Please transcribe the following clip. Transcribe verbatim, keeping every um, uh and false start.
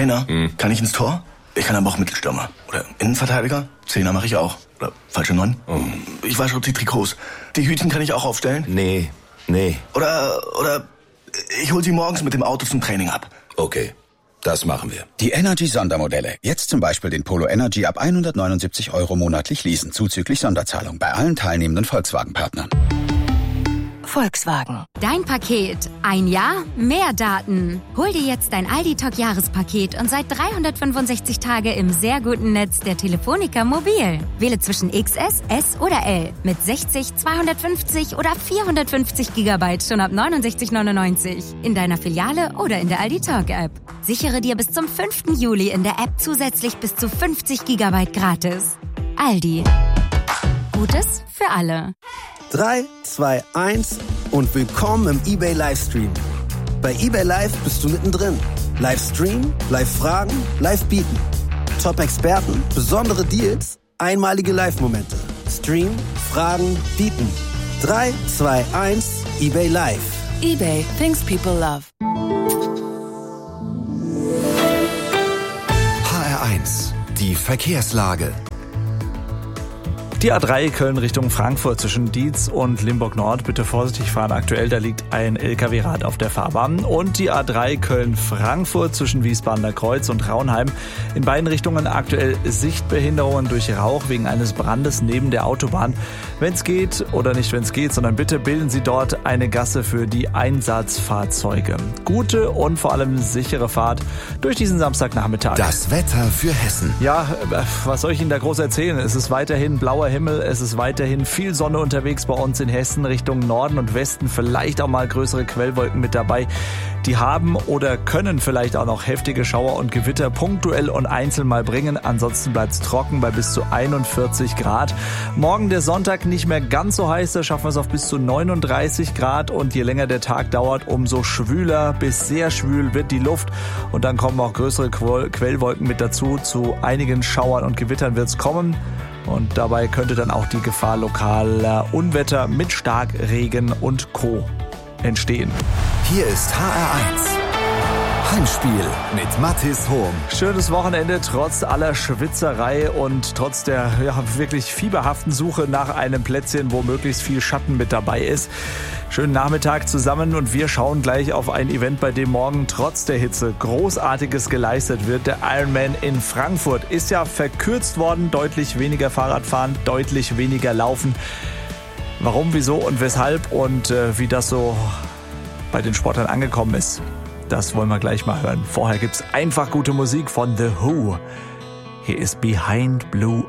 Trainer, hm. kann ich ins Tor? Ich kann aber auch Mittelstürmer. Oder Innenverteidiger? Zehner mache ich auch. Oder falsche Neun? Oh. Ich wasche auch die Trikots. Die Hütchen kann ich auch aufstellen? Nee, nee. Oder, oder ich hol sie morgens mit dem Auto zum Training ab. Okay, das machen wir. Die Energy-Sondermodelle. Jetzt zum Beispiel den Polo Energy ab hundertneunundsiebzig Euro monatlich leasen, zuzüglich Sonderzahlung bei allen teilnehmenden Volkswagen-Partnern. Volkswagen. Dein Paket. Ein Jahr, mehr Daten. Hol dir jetzt dein Aldi-Talk-Jahrespaket und seit dreihundertfünfundsechzig Tage im sehr guten Netz der Telefonica Mobil. Wähle zwischen X S, S oder L mit sechzig, zweihundertfünfzig oder vierhundertfünfzig Gigabyte schon ab neunundsechzig neunundneunzig in deiner Filiale oder in der Aldi-Talk-App. Sichere dir bis zum fünften Juli in der App zusätzlich bis zu fünfzig Gigabyte gratis. Aldi. Gutes für alle. drei, zwei, eins und willkommen im eBay Livestream. Bei eBay Live bist du mittendrin. Livestream, Live-Fragen, Live-Bieten. Top-Experten, besondere Deals, einmalige Live-Momente. Stream, Fragen, Bieten. drei, zwei, eins, eBay Live. eBay, things people love. H R eins, die Verkehrslage. Die A drei Köln Richtung Frankfurt zwischen Dietz und Limburg Nord. Bitte vorsichtig fahren. Aktuell, da liegt ein L K W-Rad auf der Fahrbahn. Und die A drei Köln Frankfurt zwischen Wiesbadener Kreuz und Raunheim. In beiden Richtungen aktuell Sichtbehinderungen durch Rauch wegen eines Brandes neben der Autobahn. Wenn es geht, oder nicht wenn es geht, sondern bitte bilden Sie dort eine Gasse für die Einsatzfahrzeuge. Gute und vor allem sichere Fahrt durch diesen Samstagnachmittag. Das Wetter für Hessen. Ja, was soll ich Ihnen da groß erzählen? Es ist weiterhin blauer Himmel, es ist weiterhin viel Sonne unterwegs bei uns in Hessen Richtung Norden und Westen, vielleicht auch mal größere Quellwolken mit dabei. Die haben oder können vielleicht auch noch heftige Schauer und Gewitter punktuell und einzeln mal bringen. Ansonsten bleibt es trocken bei bis zu einundvierzig Grad. Morgen der Sonntag nicht mehr ganz so heiß, da schaffen wir es auf bis zu neununddreißig Grad und je länger der Tag dauert, umso schwüler bis sehr schwül wird die Luft und dann kommen auch größere Quellwolken mit dazu. Zu einigen Schauern und Gewittern wird es kommen. Und dabei könnte dann auch die Gefahr lokaler Unwetter mit Starkregen und Co. entstehen. Hier ist H R eins. Heimspiel mit Mathis Hohm. Schönes Wochenende, trotz aller Schwitzerei und trotz der ja, wirklich fieberhaften Suche nach einem Plätzchen, wo möglichst viel Schatten mit dabei ist. Schönen Nachmittag zusammen und wir schauen gleich auf ein Event, bei dem morgen trotz der Hitze Großartiges geleistet wird. Der Ironman in Frankfurt ist ja verkürzt worden, deutlich weniger Fahrradfahren, deutlich weniger Laufen. Warum, wieso und weshalb und äh, wie das so bei den Sportlern angekommen ist, das wollen wir gleich mal hören. Vorher gibt's einfach gute Musik von The Who. Hier ist Behind Blue